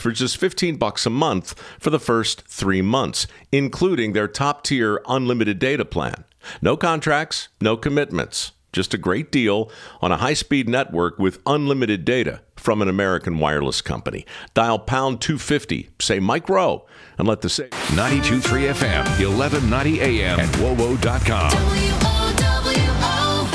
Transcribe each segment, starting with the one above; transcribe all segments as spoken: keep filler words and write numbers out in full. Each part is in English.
for just fifteen bucks a month for the first three months, including their top-tier unlimited data plan. No contracts, no commitments. Just a great deal on a high-speed network with unlimited data from an American wireless company. Dial pound two fifty, say Mike Rowe, and let the say ninety-two point three F M, eleven ninety A M, and W O W O dot com. W O W O.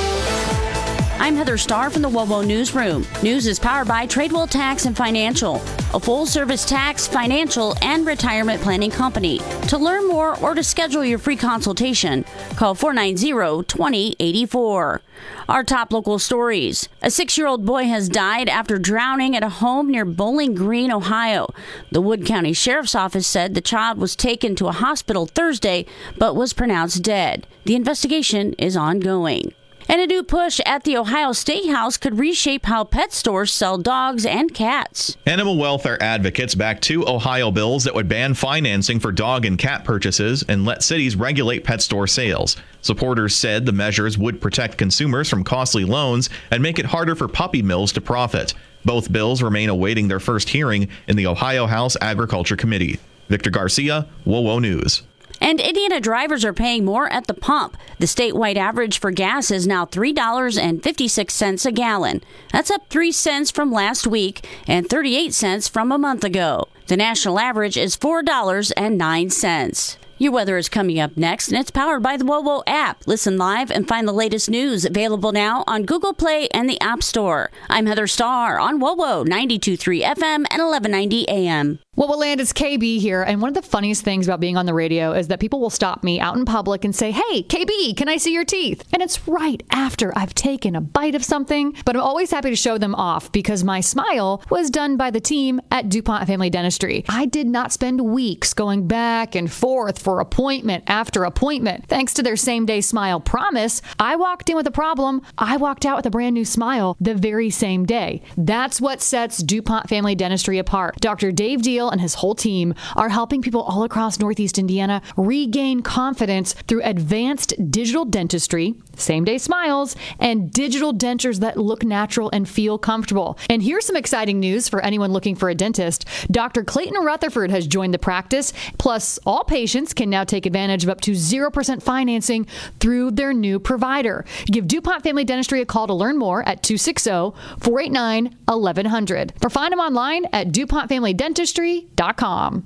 I'm Heather Starr from the W O W O Newsroom. News is powered by Tradewell Tax and Financial, a full-service tax, financial, and retirement planning company. To learn more or to schedule your free consultation, call four nine zero, two zero eight four. Our top local stories. A six-year-old boy has died after drowning at a home near Bowling Green, Ohio. The Wood County Sheriff's Office said the child was taken to a hospital Thursday, but was pronounced dead. The investigation is ongoing. And a new push at the Ohio State House could reshape how pet stores sell dogs and cats. Animal welfare advocates backed two Ohio bills that would ban financing for dog and cat purchases and let cities regulate pet store sales. Supporters said the measures would protect consumers from costly loans and make it harder for puppy mills to profit. Both bills remain awaiting their first hearing in the Ohio House Agriculture Committee. Victor Garcia, W O W O News. And Indiana drivers are paying more at the pump. The statewide average for gas is now three dollars and fifty-six cents a gallon. That's up three cents from last week and thirty-eight cents from a month ago. The national average is four dollars and nine cents. Your weather is coming up next, and it's powered by the W O W O app. Listen live and find the latest news available now on Google Play and the App Store. I'm Heather Starr on W O W O ninety-two point three F M and eleven ninety A M. Well, well, land, it's K B here. And one of the funniest things about being on the radio is that people will stop me out in public and say, hey, K B, can I see your teeth? And it's right after I've taken a bite of something. But I'm always happy to show them off because my smile was done by the team at DuPont Family Dentistry. I did not spend weeks going back and forth for appointment after appointment. Thanks to their same-day smile promise, I walked in with a problem. I walked out with a brand new smile the very same day. That's what sets DuPont Family Dentistry apart. Doctor Dave Deal and his whole team are helping people all across Northeast Indiana regain confidence through advanced digital dentistry, same-day smiles, and digital dentures that look natural and feel comfortable. And here's some exciting news for anyone looking for a dentist. Doctor Clayton Rutherford has joined the practice. Plus, all patients can now take advantage of up to zero percent financing through their new provider. Give DuPont Family Dentistry a call to learn more at two six zero, four eight nine, eleven hundred or find them online at DuPont Family Dentistry dot com.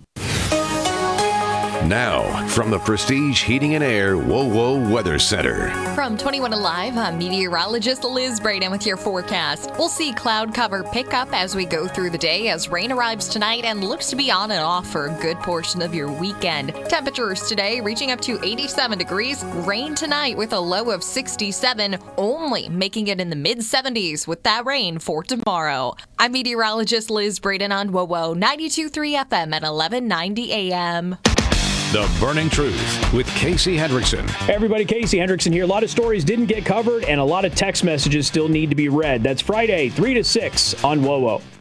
Now, from the Prestige Heating and Air W O W O Weather Center. From twenty-one Alive, I'm meteorologist Liz Braden with your forecast. We'll see cloud cover pick up as we go through the day as rain arrives tonight and looks to be on and off for a good portion of your weekend. Temperatures today reaching up to eighty-seven degrees. Rain tonight with a low of sixty-seven, only making it in the mid seventies with that rain for tomorrow. I'm meteorologist Liz Braden on W O W O ninety-two point three F M at eleven ninety A M. The Burning Truth with Casey Hendrickson. Hey everybody, Casey Hendrickson here. A lot of stories didn't get covered and a lot of text messages still need to be read. That's Friday, three to six on W O W O.